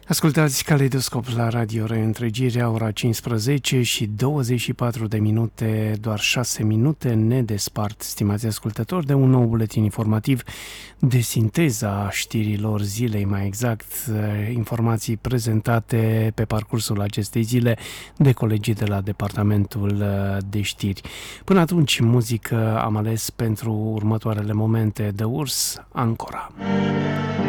Ascultați Caleidoscop la Radio Reîntregirea, ora 15 și 24 de minute, doar 6 minute ne despart, stimați ascultători, de un nou buletin informativ de sinteza știrilor zilei, mai exact, informații prezentate pe parcursul acestei zile de colegii de la Departamentul de Știri. Până atunci, muzică am ales pentru următoarele momente. The Urs, Ancora.